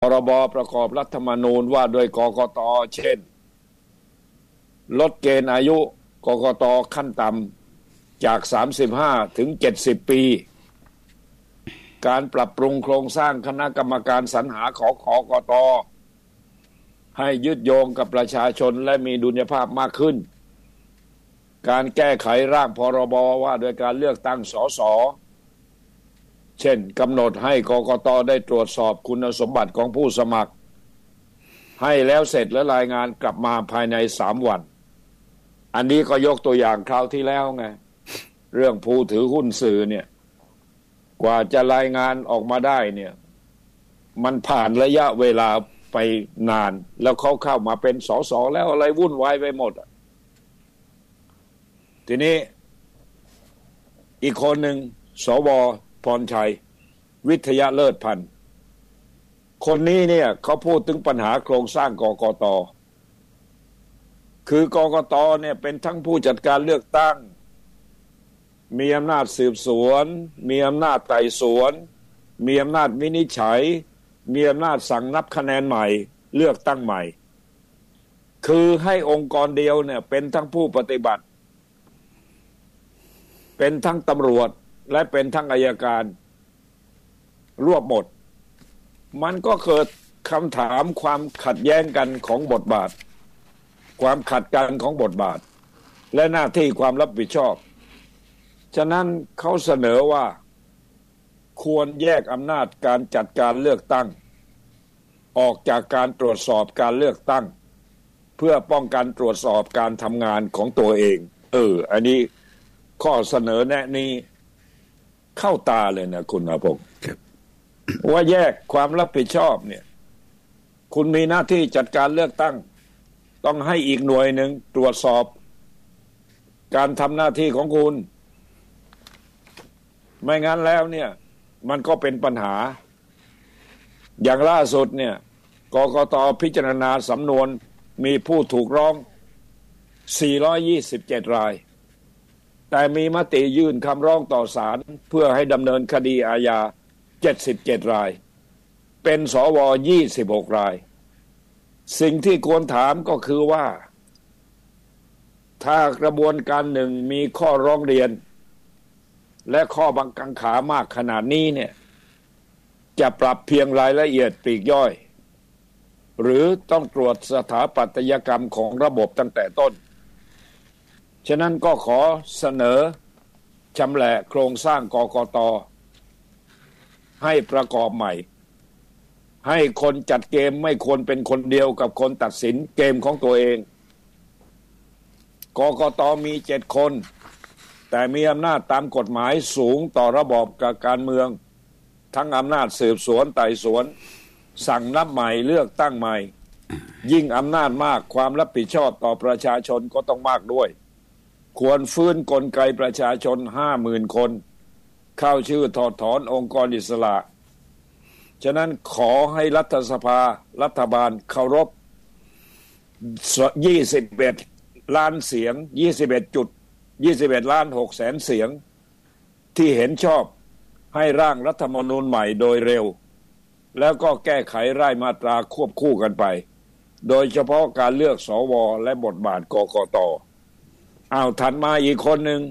พรบประกอบรัฐธรรมนูญว่าโดยกกต.เช่นลดเกณฑ์อายุกกต.ขั้นต่ำจาก35ถึง70ปีการปรับปรุงโครงสร้างคณะกรรมการสรรหาของกกต.ให้ยึดโยงกับประชาชนและมีดุลยภาพมากขึ้นการแก้ไขร่างพรบว่าโดยการเลือกตั้งสสเช่นกำหนดให้กกต.ได้ตรวจสอบคุณสมบัติของผู้สมัครให้แล้วเสร็จและรายงานกลับมาภายใน3 วันอันนี้ก็ยกตัวอย่างคราวที่แล้วไงเรื่องผู้ถือหุ้นสื่อเนี่ยกว่าจะรายงานออกมาได้เนี่ยมันผ่านระยะเวลาไปนานแล้วเขาเข้ามาเป็นสสแล้วอะไรวุ่นวายไปหมดทีนี้อีกคนหนึ่งสว.พรชัยวิทยาเลิศพันธ์คนนี้เนี่ยเขาพูดถึงปัญหาโครงสร้างกกต.คือกกต.เนี่ยเป็นทั้งผู้จัดการเลือกตั้งมีอำนาจสืบสวนมีอำนาจไต่สวนมีอำนาจวินิจฉัยมีอำนาจสั่งนับคะแนนใหม่เลือกตั้งใหม่คือให้องค์กรเดียวเนี่ยเป็นทั้งผู้ปฏิบัติเป็นทั้งตำรวจและเป็นทั้งอัยการรวบหมดมันก็เกิดคำถามความขัดแย้งกันของบทบาทความขัดกันของบทบาทและหน้าที่ความรับผิดชอบฉะนั้นเขาเสนอว่าควรแยกอำนาจการจัดการเลือกตั้งออกจากการตรวจสอบการเลือกตั้งเพื่อป้องกันตรวจสอบการทำงานของตัวเองอันนี้ข้อเสนอแนะนี้เข้าตาเลยนะคุณอาภพว่าแยกความรับผิดชอบเนี่ยคุณมีหน้าที่จัดการเลือกตั้งต้องให้อีกหน่วยหนึ่งตรวจสอบการทำหน้าที่ของคุณไม่งั้นแล้วเนี่ยมันก็เป็นปัญหาอย่างล่าสุดเนี่ยกกต.พิจารณาสำนวนมีผู้ถูกร้อง427 รายแต่มีมติยื่นคำร้องต่อศาลเพื่อให้ดำเนินคดีอาญา77 รายเป็นสว26 รายสิ่งที่ควรถามก็คือว่าถ้ากระบวนการหนึ่งมีข้อร้องเรียนและข้อบังคับขามากขนาดนี้เนี่ยจะปรับเพียงรายละเอียดปลีกย่อยหรือต้องตรวจสถาปัตยกรรมของระบบตั้งแต่ต้นฉะนั้นก็ขอเสนอชำแหละโครงสร้างกกต.ให้ประกอบใหม่ให้คนจัดเกมไม่ควรเป็นคนเดียวกับคนตัดสินเกมของตัวเองกกต.มี7 คนแต่มีอำนาจตามกฎหมายสูงต่อระบอบการเมืองทั้งอำนาจสืบสวนไต่สวนสั่งนับใหม่เลือกตั้งใหม่ยิ่งอำนาจมากความรับผิดชอบต่อประชาชนก็ต้องมากด้วยควรฟื้นกลไกประชาชน 50,000 คนเข้าชื่อถอดถอนองค์กรอิสระฉะนั้นขอให้รัฐสภารัฐบาลเคารพ21 ล้านเสียง21 ล้าน 6 แสนเสียงที่เห็นชอบให้ร่างรัฐธรรมนูญใหม่โดยเร็วแล้วก็แก้ไขรายมาตราควบคู่กันไปโดยเฉพาะการเลือกสวและบทบาทกกต.ถัดมาอีกคนหนึ่ง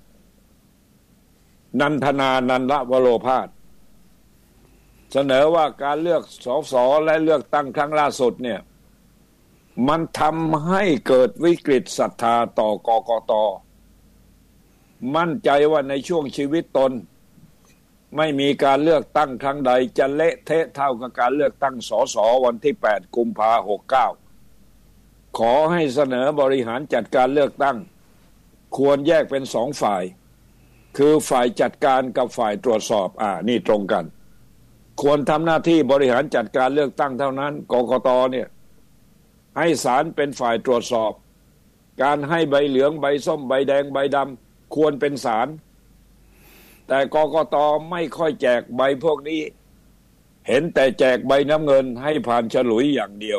นันทนานันทวโรภาสเสนอว่าการเลือกสสและเลือกตั้งครั้งล่าสุดเนี่ยมันทำให้เกิดวิกฤตศรัทธาต่อกกต.มั่นใจว่าในช่วงชีวิตตนไม่มีการเลือกตั้งครั้งใดจะเละเทะเท่ากับการเลือกตั้งสสวันที่8 กุมภาพันธ์ 69ขอให้เสนอบริหารจัดการเลือกตั้งควรแยกเป็น2 ฝ่ายคือฝ่ายจัดการกับฝ่ายตรวจสอบนี่ตรงกันควรทำหน้าที่บริหารจัดการเลือกตั้งเท่านั้นกกต.เนี่ยให้ศาลเป็นฝ่ายตรวจสอบการให้ใบเหลืองใบส้มใบแดงใบดำควรเป็นศาลแต่กกต.ไม่ค่อยแจกใบพวกนี้เห็นแต่แจกใบน้ำเงินให้ผ่านฉลุยอย่างเดียว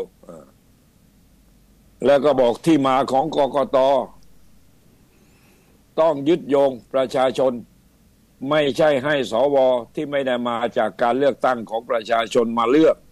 แล้วก็บอกที่มาของกกต.ต้องยึดโยงประชาชนไม่ใช่ให้สวที่ไม่ได้มาจากการเลือกตั้งของประชาชนมาเลือก